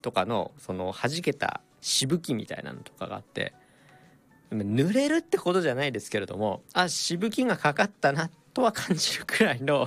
とかのその弾けたしぶきみたいなのとかがあって、濡れるってことじゃないですけれども、しぶきがかかったなとは感じるくらいの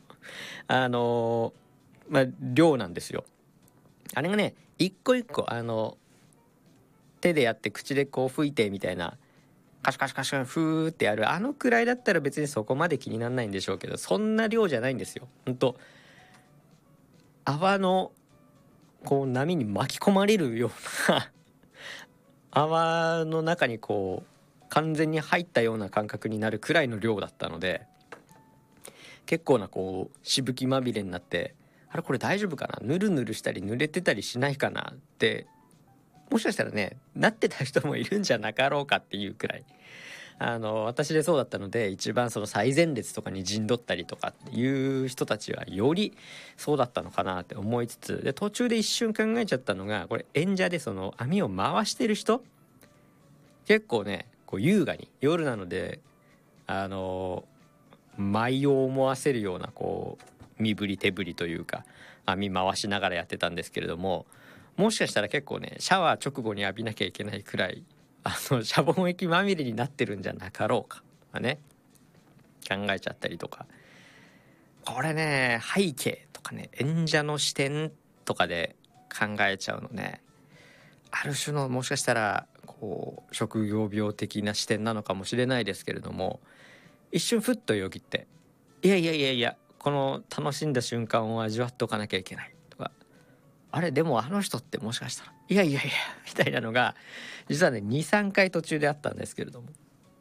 量なんですよ。あれがね、一個一個手でやって口でこう吹いてみたいな、カシカシカシカシフーってやるくらいだったら別にそこまで気にならないんでしょうけど、そんな量じゃないんですよ。ほんと泡のこう波に巻き込まれるような泡の中にこう完全に入ったような感覚になるくらいの量だったので、結構なこうしぶきまみれになって、これ大丈夫かな、ぬるぬるしたり濡れてたりしないかなって、もしかしたらねなってた人もいるんじゃなかろうかっていうくらい、私でそうだったので、一番その最前列とかに陣取ったりとかっていう人たちはよりそうだったのかなって思いつつ、で途中で一瞬考えちゃったのが、これ演者でその網を回してる人、結構ねこう優雅に夜なので舞を思わせるようなこう身振り手振りというか網回しながらやってたんですけれども、もしかしたら結構ねシャワー直後に浴びなきゃいけないくらいシャボン液まみれになってるんじゃなかろうかとかね、考えちゃったりとか、これね背景とかね演者の視点とかで考えちゃうのね、ある種のもしかしたらこう職業病的な視点なのかもしれないですけれども、一瞬ふっとよぎって、いやこの楽しんだ瞬間を味わっておかなきゃいけないとか、でもあの人ってもしかしたらいやみたいなのが実はね 2,3 回途中であったんですけれども、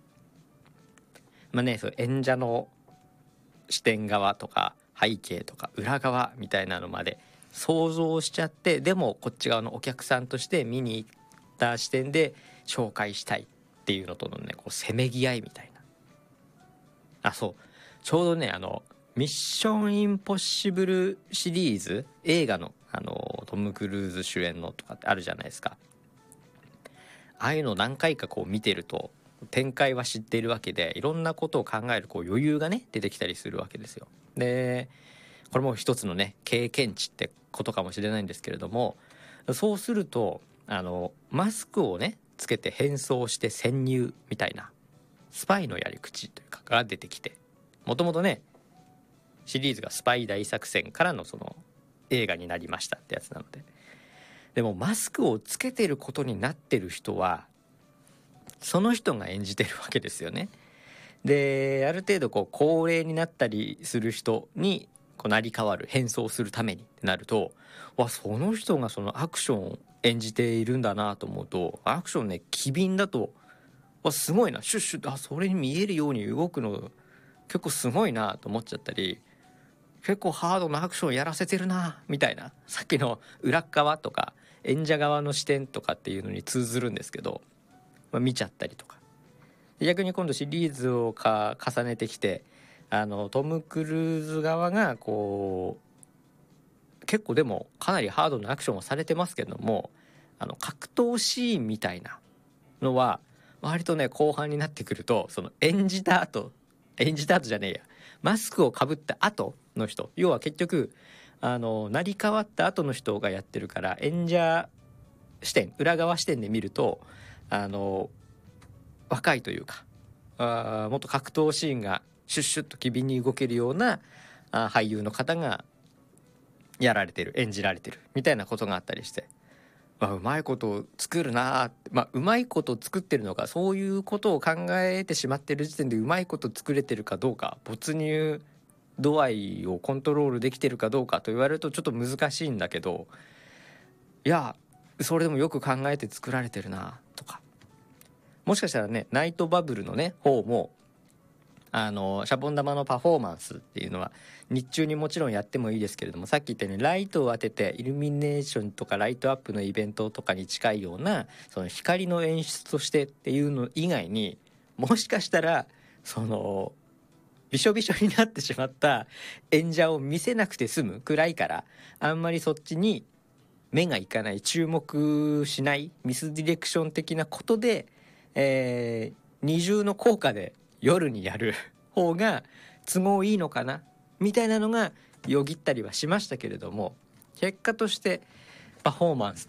そう演者の視点側とか背景とか裏側みたいなのまで想像しちゃって、でもこっち側のお客さんとして見に行った視点で紹介したいっていうのとのねこうせめぎ合いみたいな。そうちょうどねミッションインポッシブルシリーズ映画のトム・クルーズ主演のとかってあるじゃないですか。ああいうの何回かこう見てると展開は知っているわけで、いろんなことを考えるこう余裕がね出てきたりするわけですよ。でこれも一つのね経験値ってことかもしれないんですけれども、そうするとマスクをねつけて変装して潜入みたいなスパイのやり口というかが出てきて、もともとねシリーズがスパイ大作戦からのその映画になりましたってやつなので、でもマスクをつけてることになってる人はその人が演じてるわけですよね。である程度こう高齢になったりする人にこう成り代わる変装するためにってなると、その人がそのアクションを演じているんだなと思うと、アクションね機敏だとすごいな、シュッシュッそれに見えるように動くの結構すごいなと思っちゃったり、結構ハードなアクションやらせてるなみたいな、さっきの裏側とか演者側の視点とかっていうのに通ずるんですけど、見ちゃったりとか、逆に今度シリーズを重ねてきてトム・クルーズ側がこう結構でもかなりハードなアクションをされてますけども、格闘シーンみたいなのは割とね後半になってくると、その演じた後じゃねえや、マスクをかぶった後の人、要は結局成り代わった後の人がやってるから、演者視点裏側視点で見ると若いというかもっと格闘シーンがシュッシュッと機敏に動けるような俳優の方が演じられてるみたいなことがあったりして、うまいことを作るなって、うまいことを作ってるのか、そういうことを考えてしまってる時点でうまいこと作れてるかどうか、没入度合いをコントロールできてるかどうかと言われるとちょっと難しいんだけど、いやそれでもよく考えて作られてるなとか、もしかしたらねナイトバブルのね方もシャボン玉のパフォーマンスっていうのは日中にもちろんやってもいいですけれども、さっき言ったようにライトを当ててイルミネーションとかライトアップのイベントとかに近いようなその光の演出としてっていうの以外に、もしかしたらそのびしょびしょになってしまった演者を見せなくて済むくらいから、あんまりそっちに目がいかない、注目しない、ミスディレクション的なことで、二重の効果で夜にやる方が都合いいのかなみたいなのがよぎったりはしましたけれども、結果としてパフォーマンス